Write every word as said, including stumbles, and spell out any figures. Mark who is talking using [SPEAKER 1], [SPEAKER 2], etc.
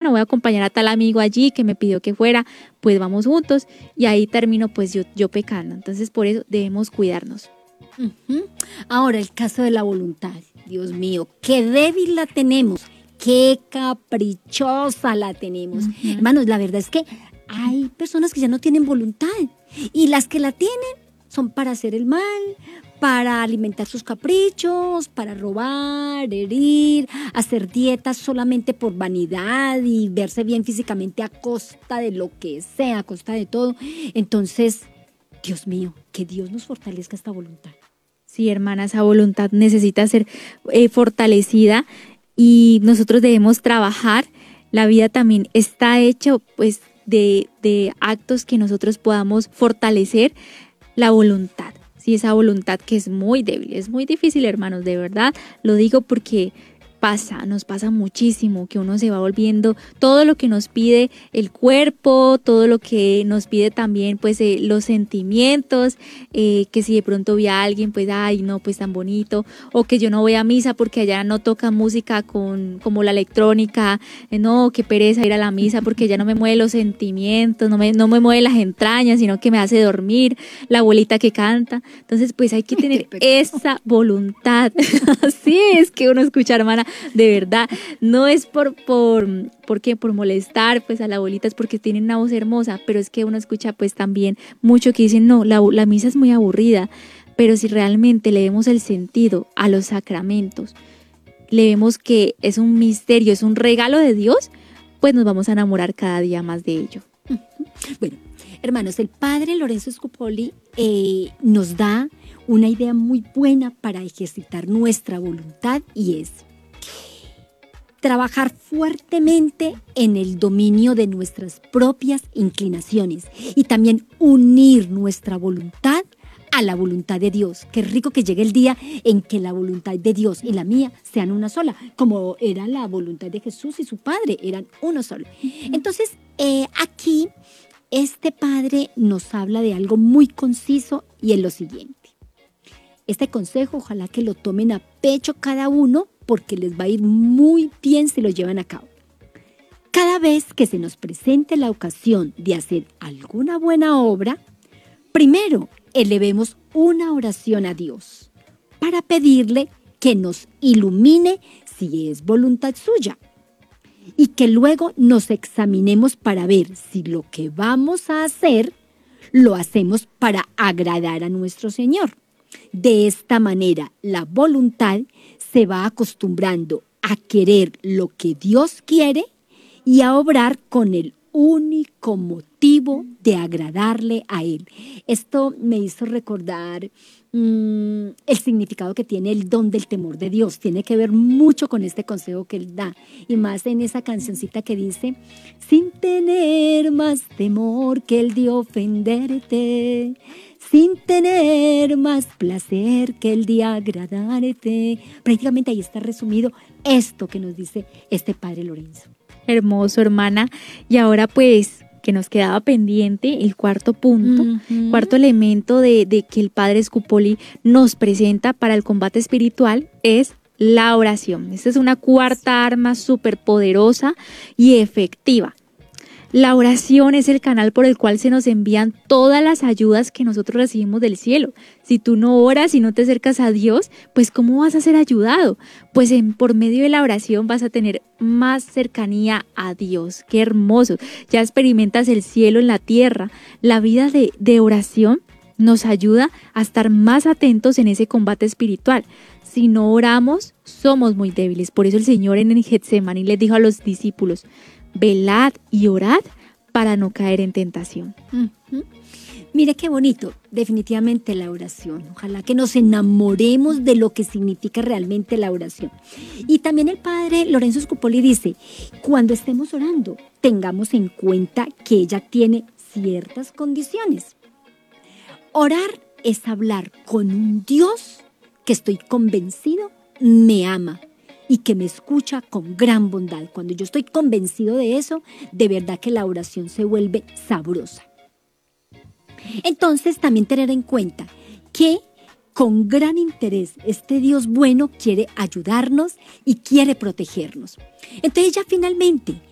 [SPEAKER 1] bueno, voy a acompañar a tal amigo allí que me pidió que fuera, pues vamos juntos y ahí termino pues yo, yo pecando. Entonces por eso debemos cuidarnos.
[SPEAKER 2] Uh-huh. Ahora el caso de la voluntad. Dios mío, qué débil la tenemos, qué caprichosa la tenemos. Uh-huh. Hermanos, la verdad es que hay personas que ya no tienen voluntad y las que la tienen son para hacer el mal, para alimentar sus caprichos, para robar, herir, hacer dietas solamente por vanidad y verse bien físicamente a costa de lo que sea, a costa de todo. Entonces, Dios mío, que Dios nos fortalezca esta voluntad.
[SPEAKER 1] Sí, hermana, esa voluntad necesita ser eh, fortalecida y nosotros debemos trabajar. La vida también está hecha pues, de, de actos que nosotros podamos fortalecer la voluntad. Sí, esa voluntad que es muy débil, es muy difícil, hermanos, de verdad. Lo digo porque pasa, nos pasa muchísimo, que uno se va volviendo todo lo que nos pide el cuerpo, todo lo que nos pide también pues eh, los sentimientos, eh, que si de pronto vi a alguien pues ay no pues tan bonito, o que yo no voy a misa porque allá no toca música con como la electrónica, eh, no, qué pereza ir a la misa porque ya no me mueve los sentimientos, no me, no me mueve las entrañas, sino que me hace dormir, la abuelita que canta. Entonces pues hay que tener esa voluntad. Sí, es que uno escucha, hermana, de verdad, no es por, por, ¿por qué? Por molestar pues a la abuelita, es porque tienen una voz hermosa, pero es que uno escucha pues también mucho que dicen, no, la, la misa es muy aburrida, pero si realmente le vemos el sentido a los sacramentos, le vemos que es un misterio, es un regalo de Dios, pues nos vamos a enamorar cada día más de ello.
[SPEAKER 2] Bueno, hermanos, el padre Lorenzo Scupoli eh, nos da una idea muy buena para ejercitar nuestra voluntad y es trabajar fuertemente en el dominio de nuestras propias inclinaciones y también unir nuestra voluntad a la voluntad de Dios. Qué rico que llegue el día en que la voluntad de Dios y la mía sean una sola, como era la voluntad de Jesús y su Padre, eran uno solo. Entonces, eh, aquí este Padre nos habla de algo muy conciso y es lo siguiente. Este consejo, ojalá que lo tomen a pecho cada uno, porque les va a ir muy bien si lo llevan a cabo. Cada vez que se nos presente la ocasión de hacer alguna buena obra, primero elevemos una oración a Dios para pedirle que nos ilumine si es voluntad suya y que luego nos examinemos para ver si lo que vamos a hacer lo hacemos para agradar a nuestro Señor. De esta manera, la voluntad se va acostumbrando a querer lo que Dios quiere y a obrar con el único motivo de agradarle a Él. Esto me hizo recordar mmm, el significado que tiene el don del temor de Dios. Tiene que ver mucho con este consejo que Él da. Y más en esa cancioncita que dice, sin tener más temor que el de ofenderte, sin tener más placer que el de agradarte. Prácticamente ahí está resumido esto que nos dice este padre Lorenzo.
[SPEAKER 1] Hermoso, hermana. Y ahora pues que nos quedaba pendiente el cuarto punto, uh-huh. cuarto elemento de, de que el padre Scupoli nos presenta para el combate espiritual es la oración. Esta es una cuarta arma súper poderosa y efectiva. La oración es el canal por el cual se nos envían todas las ayudas que nosotros recibimos del cielo. Si tú no oras y no te acercas a Dios, pues ¿cómo vas a ser ayudado? Pues en, por medio de la oración vas a tener más cercanía a Dios. ¡Qué hermoso! Ya experimentas el cielo en la tierra. La vida de, de oración nos ayuda a estar más atentos en ese combate espiritual. Si no oramos, somos muy débiles. Por eso el Señor en el Getsemaní les dijo a los discípulos, velad y orad para no caer en tentación.
[SPEAKER 2] Uh-huh. Mire qué bonito, definitivamente la oración. Ojalá que nos enamoremos de lo que significa realmente la oración. Y también el padre Lorenzo Scupoli dice, cuando estemos orando, tengamos en cuenta que ella tiene ciertas condiciones. Orar es hablar con un Dios que estoy convencido me ama y que me escucha con gran bondad. Cuando yo estoy convencido de eso, de verdad que la oración se vuelve sabrosa. Entonces, también tener en cuenta que con gran interés este Dios bueno quiere ayudarnos y quiere protegernos. Entonces, ya finalmente,